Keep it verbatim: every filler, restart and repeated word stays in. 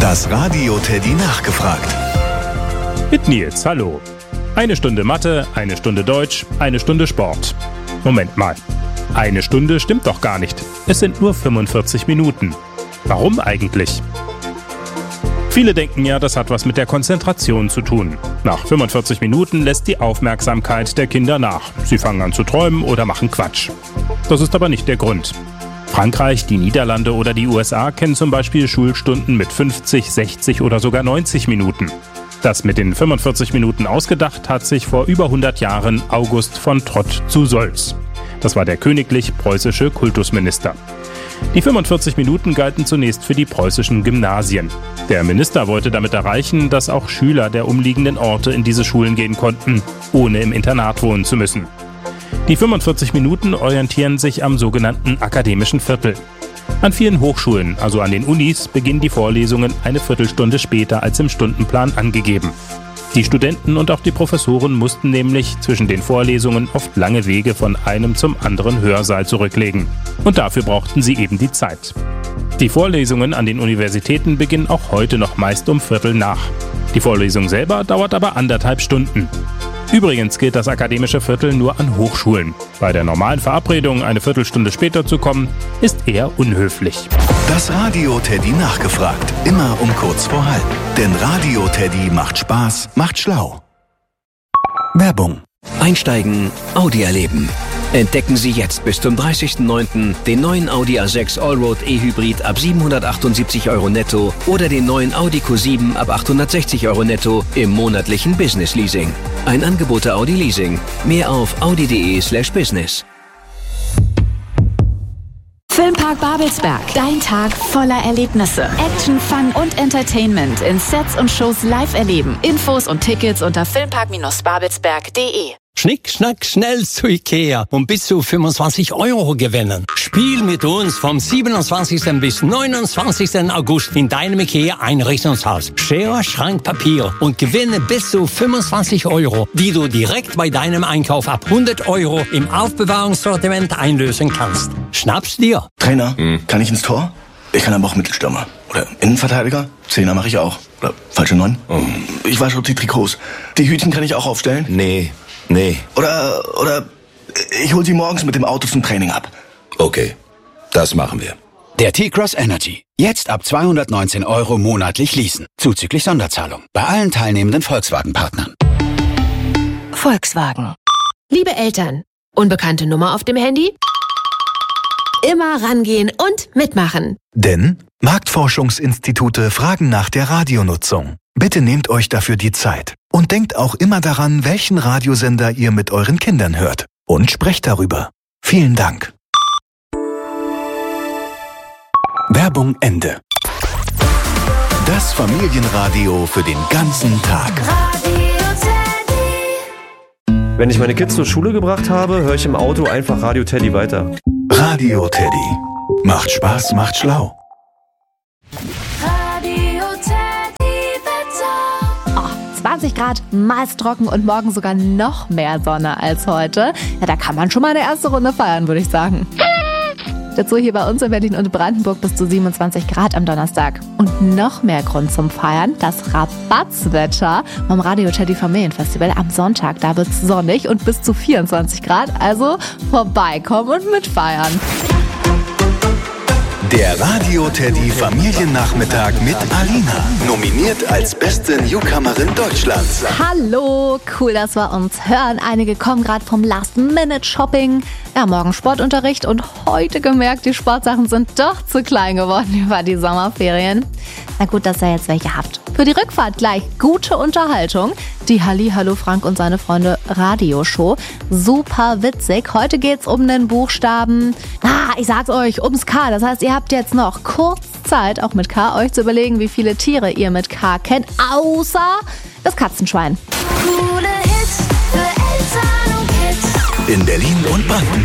Das Radio Teddy nachgefragt. Mit Nils, hallo. Eine Stunde Mathe, eine Stunde Deutsch, eine Stunde Sport. Moment mal. Eine Stunde stimmt doch gar nicht. Es sind nur fünfundvierzig Minuten. Warum eigentlich? Viele denken ja, das hat was mit der Konzentration zu tun. Nach fünfundvierzig Minuten lässt die Aufmerksamkeit der Kinder nach. Sie fangen an zu träumen oder machen Quatsch. Das ist aber nicht der Grund. Frankreich, die Niederlande oder die U S A kennen zum Beispiel Schulstunden mit fünfzig, sechzig oder sogar neunzig Minuten. Das mit den fünfundvierzig Minuten ausgedacht hat sich vor über hundert Jahren August von Trott zu Solz. Das war der königlich-preußische Kultusminister. Die fünfundvierzig Minuten galten zunächst für die preußischen Gymnasien. Der Minister wollte damit erreichen, dass auch Schüler der umliegenden Orte in diese Schulen gehen konnten, ohne im Internat wohnen zu müssen. Die fünfundvierzig Minuten orientieren sich am sogenannten akademischen Viertel. An vielen Hochschulen, also an den Unis, beginnen die Vorlesungen eine Viertelstunde später als im Stundenplan angegeben. Die Studenten und auch die Professoren mussten nämlich zwischen den Vorlesungen oft lange Wege von einem zum anderen Hörsaal zurücklegen. Und dafür brauchten sie eben die Zeit. Die Vorlesungen an den Universitäten beginnen auch heute noch meist um Viertel nach. Die Vorlesung selber dauert aber anderthalb Stunden. Übrigens gilt das akademische Viertel nur an Hochschulen. Bei der normalen Verabredung, eine Viertelstunde später zu kommen, ist eher unhöflich. Das Radio Teddy nachgefragt. Immer um kurz vor halb. Denn Radio Teddy macht Spaß, macht schlau. Werbung. Einsteigen, Audi erleben. Entdecken Sie jetzt bis zum dreißigsten neunten den neuen Audi A sechs Allroad E-Hybrid ab siebenhundertachtundsiebzig Euro netto oder den neuen Audi Q sieben ab achthundertsechzig Euro netto im monatlichen Business Leasing. Ein Angebot der Audi Leasing. Mehr auf audi.de slash business. Filmpark Babelsberg. Dein Tag voller Erlebnisse. Action, Fun und Entertainment in Sets und Shows live erleben. Infos und Tickets unter filmpark babelsberg punkt de. Schnick, schnack, schnell zu Ikea und bis zu fünfundzwanzig Euro gewinnen. Spiel mit uns vom siebenundzwanzigsten bis neunundzwanzigsten August in deinem Ikea Einrichtungshaus. Schere, Schrank, Papier und gewinne bis zu fünfundzwanzig Euro, die du direkt bei deinem Einkauf ab hundert Euro im Aufbewahrungssortiment einlösen kannst. Schnapp's dir. Trainer, hm. kann ich ins Tor? Ich kann aber auch Mittelstürmer. Oder Innenverteidiger? Zehner mache ich auch. Oder falsche Neun? Oh. Ich wasche die Trikots. Die Hütchen kann ich auch aufstellen? Nee. Nee. Oder, oder ich hol sie morgens mit dem Auto zum Training ab. Okay, das machen wir. Der T-Cross Energy. Jetzt ab zweihundertneunzehn Euro monatlich leasen. Zuzüglich Sonderzahlung. Bei allen teilnehmenden Volkswagen-Partnern. Volkswagen. Liebe Eltern, unbekannte Nummer auf dem Handy? Immer rangehen und mitmachen. Denn Marktforschungsinstitute fragen nach der Radionutzung. Bitte nehmt euch dafür die Zeit. Und denkt auch immer daran, welchen Radiosender ihr mit euren Kindern hört. Und sprecht darüber. Vielen Dank. Werbung Ende. Das Familienradio für den ganzen Tag. Wenn ich meine Kids zur Schule gebracht habe, höre ich im Auto einfach Radio Teddy weiter. Radio Teddy. Macht Spaß, macht schlau. zwanzig Grad, meist trocken und morgen sogar noch mehr Sonne als heute. Ja, da kann man schon mal eine erste Runde feiern, würde ich sagen. Dazu hier bei uns in Berlin und Brandenburg bis zu siebenundzwanzig Grad am Donnerstag. Und noch mehr Grund zum Feiern, das Rabatzwetter vom Radio Teddy Familienfestival am Sonntag. Da wird's sonnig und bis zu vierundzwanzig Grad, also vorbeikommen und mitfeiern. Der Radio Teddy Familiennachmittag mit Alina. Nominiert als beste Newcomerin Deutschlands. Hallo, cool, dass wir uns hören. Einige kommen gerade vom Last-Minute-Shopping. Ja, morgen Sportunterricht und heute gemerkt, die Sportsachen sind doch zu klein geworden über die Sommerferien. Na gut, dass ihr jetzt welche habt. Für die Rückfahrt gleich gute Unterhaltung. Die Halli, Hallo Frank und seine Freunde Radioshow. Super witzig. Heute geht's um den Buchstaben, ah, ich sag's euch, ums K. Das heißt, ihr habt jetzt noch kurz Zeit, auch mit K, euch zu überlegen, wie viele Tiere ihr mit K kennt, außer das Katzenschwein. Coole Hits für Eltern und Kids. In Berlin und Brandenburg.